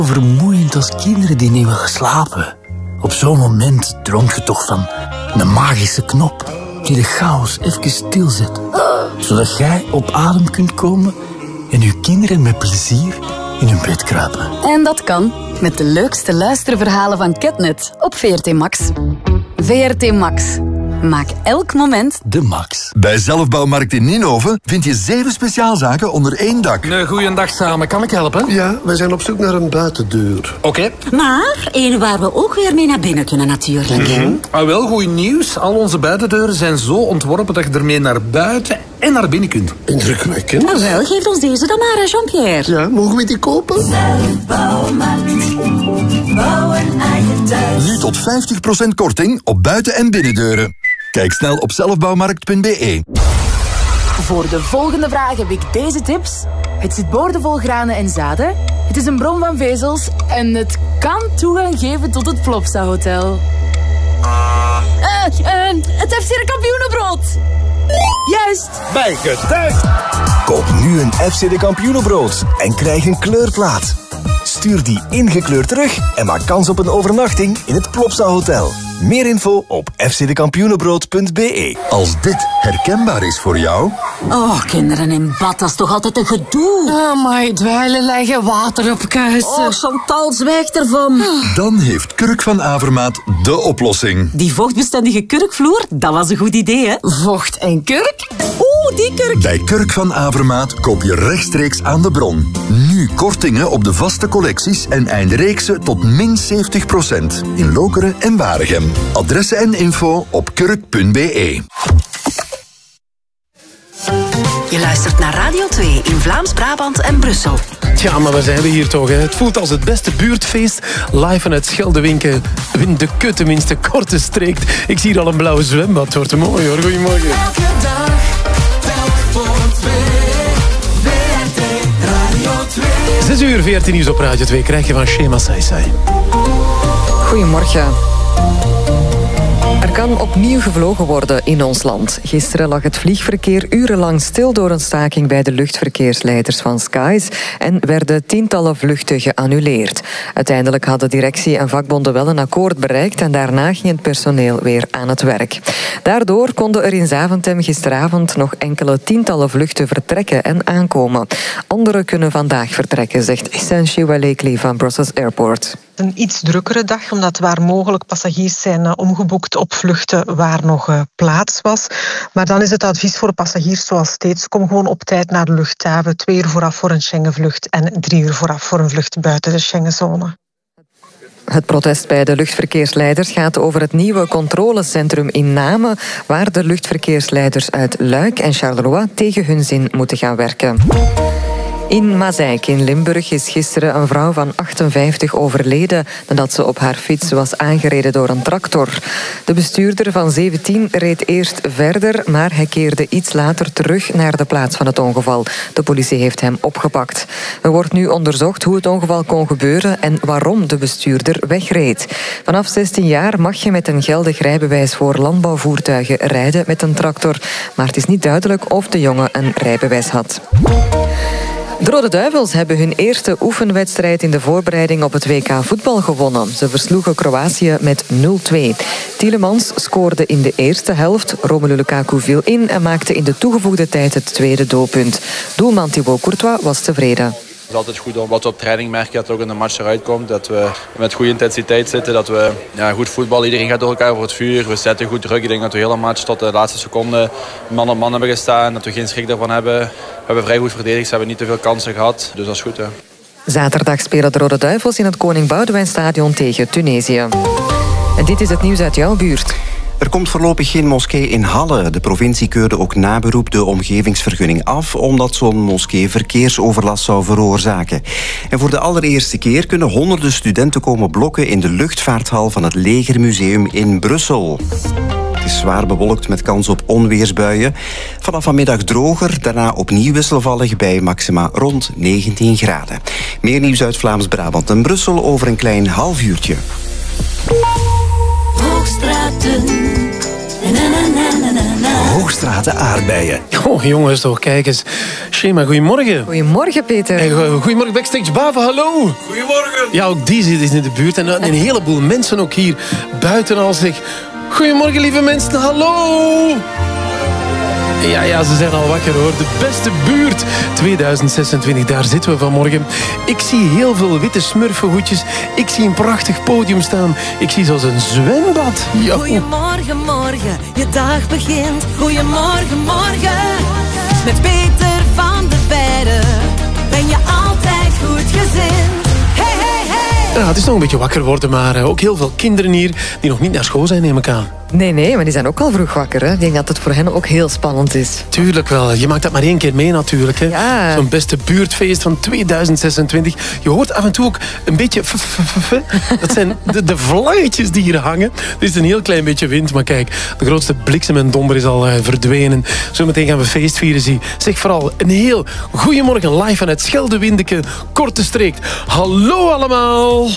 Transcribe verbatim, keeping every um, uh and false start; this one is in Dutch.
Vermoeiend als kinderen die niet willen slapen. Op zo'n moment droomt je toch van een magische knop die de chaos even stilzet. Zodat jij op adem kunt komen en je kinderen met plezier in hun bed kruipen. En dat kan met de leukste luisterverhalen van Ketnet op V R T Max. V R T Max. Maak elk moment de max. Bij Zelfbouwmarkt in Ninove vind je zeven speciaalzaken onder één dak. Een goeiedag samen, kan ik helpen? Ja, wij zijn op zoek naar een buitendeur. Oké. Okay. Maar één waar we ook weer mee naar binnen kunnen natuurlijk. Mm-hmm. Ah, wel, goed nieuws. Al onze buitendeuren zijn zo ontworpen dat je ermee naar buiten en naar binnen kunt. Indrukwekkend. Nou wel, geef ons deze dan maar, Jean-Pierre. Ja, mogen we die kopen? Zelfbouwmarkt. Bouw een eigen thuis. Nu tot vijftig procent korting op buiten- en binnendeuren. Kijk snel op zelfbouwmarkt punt b e. Voor de volgende vraag heb ik deze tips. Het zit boordevol granen en zaden. Het is een bron van vezels. En het kan toegang geven tot het Plopsa Hotel. Uh, uh, het F C de Kampioenenbrood. Juist. Bij Getuigd. Koop nu een F C de Kampioenenbrood en krijg een kleurplaat. Stuur die ingekleurd terug en maak kans op een overnachting in het Plopsa Hotel. Meer info op f c de kampioenenbrood punt b e. Als dit herkenbaar is voor jou... Oh, kinderen in bad, dat is toch altijd een gedoe. Oh, maar dweilen leggen water op kuisen. Oh, Chantal, zwijg ervan. Dan heeft Kurk van Avermaat de oplossing. Die vochtbestendige kurkvloer, dat was een goed idee, hè? Vocht en kurk? Oeh, die kurk. Bij Kurk van Avermaat koop je rechtstreeks aan de bron. Nu kortingen op de vaste collecties en eindreeksen tot min zeventig procent. In Lokeren en Waregem. Adressen en info op kurk punt b e. Je luistert naar Radio twee in Vlaams-Brabant en Brussel. Ja, maar waar zijn we hier toch? Hè? Het voelt als het beste buurtfeest. Live vanuit Scheldewinken. Win de kut tenminste korte streekt. Ik zie hier al een blauwe zwembad. Het wordt mooi hoor. Goedemorgen. Elke dag, telk voor twee. V R T Radio twee. zes uur, V R T Nieuws op Radio twee. Krijg je van Shema Saisai. Goedemorgen. Er kan opnieuw gevlogen worden in ons land. Gisteren lag het vliegverkeer urenlang stil door een staking bij de luchtverkeersleiders van Skies en werden tientallen vluchten geannuleerd. Uiteindelijk hadden directie en vakbonden wel een akkoord bereikt en daarna ging het personeel weer aan het werk. Daardoor konden er in Zaventem gisteravond nog enkele tientallen vluchten vertrekken en aankomen. Anderen kunnen vandaag vertrekken, zegt Essentia Walekli van Brussels Airport. Een iets drukkere dag, omdat waar mogelijk passagiers zijn uh, omgeboekt op vluchten waar nog uh, plaats was. Maar dan is het advies voor passagiers zoals steeds: kom gewoon op tijd naar de luchthaven. Twee uur vooraf voor een Schengenvlucht en drie uur vooraf voor een vlucht buiten de Schengenzone. Het protest bij de luchtverkeersleiders gaat over het nieuwe controlecentrum in Namen, waar de luchtverkeersleiders uit Luik en Charleroi tegen hun zin moeten gaan werken. In Mazeik in Limburg is gisteren een vrouw van achtenvijftig overleden nadat ze op haar fiets was aangereden door een tractor. De bestuurder van zeventien reed eerst verder, maar hij keerde iets later terug naar de plaats van het ongeval. De politie heeft hem opgepakt. Er wordt nu onderzocht hoe het ongeval kon gebeuren en waarom de bestuurder wegreed. Vanaf zestien jaar mag je met een geldig rijbewijs voor landbouwvoertuigen rijden met een tractor, maar het is niet duidelijk of de jongen een rijbewijs had. De Rode Duivels hebben hun eerste oefenwedstrijd in de voorbereiding op het W K voetbal gewonnen. Ze versloegen Kroatië met nul twee. Tielemans scoorde in de eerste helft, Romelu Lukaku viel in en maakte in de toegevoegde tijd het tweede doelpunt. Doelman Thibaut Courtois was tevreden. Het is altijd goed om wat we op training merken dat het ook in de match eruit komt. Dat we met goede intensiteit zitten, dat we ja, goed voetbal. Iedereen gaat door elkaar voor het vuur. We zetten goed druk. Ik denk dat we de hele match tot de laatste seconde man op man hebben gestaan. Dat we geen schrik daarvan hebben. We hebben vrij goed verdedigd. Ze hebben niet te veel kansen gehad. Dus dat is goed. Hè. Zaterdag spelen de Rode Duivels in het Koning Boudewijnstadion tegen Tunesië. En dit is het nieuws uit jouw buurt. Er komt voorlopig geen moskee in Halle. De provincie keurde ook na beroep de omgevingsvergunning af, omdat zo'n moskee verkeersoverlast zou veroorzaken. En voor de allereerste keer kunnen honderden studenten komen blokken in de luchtvaarthal van het Legermuseum in Brussel. Het is zwaar bewolkt met kans op onweersbuien. Vanaf vanmiddag droger, daarna opnieuw wisselvallig bij maxima rond negentien graden. Meer nieuws uit Vlaams-Brabant en Brussel over een klein half uurtje. Hoogstraten. Na, na, na, na, na, na. Hoogstraten aardbeien. Oh jongens, toch, kijk eens. Shema, goedemorgen. Goedemorgen, Peter. Hey, goedemorgen, Backstage Bava, hallo. Goedemorgen. Ja, ook die zit in de buurt. En een heleboel mensen ook hier buiten al zeg. Goedemorgen, lieve mensen, hallo. Ja, ja, ze zijn al wakker hoor. De beste buurt tweeduizend zesentwintig, daar zitten we vanmorgen. Ik zie heel veel witte smurfenhoedjes. Ik zie een prachtig podium staan. Ik zie zelfs een zwembad. Yo. Goedemorgen, morgen, je dag begint. Goedemorgen, morgen. Met Peter van der Veijden ben je altijd goed gezind. Hey, hey, hey. Ja, het is nog een beetje wakker worden, maar uh, ook heel veel kinderen hier die nog niet naar school zijn, neem ik aan. Nee, nee, maar die zijn ook al vroeg wakker. Hè? Ik denk dat het voor hen ook heel spannend is. Tuurlijk wel. Je maakt dat maar één keer mee natuurlijk. Hè. Ja. Zo'n beste buurtfeest van tweeduizend zesentwintig. Je hoort af en toe ook een beetje... F -f -f -f. Dat zijn de, de vlaggetjes die hier hangen. Er is een heel klein beetje wind, maar kijk, de grootste bliksem en donder is al uh, verdwenen. Zometeen gaan we feest vieren, zie. Zeg vooral een heel goeiemorgen live vanuit Scheldewindeke, Korte Streek. Hallo allemaal!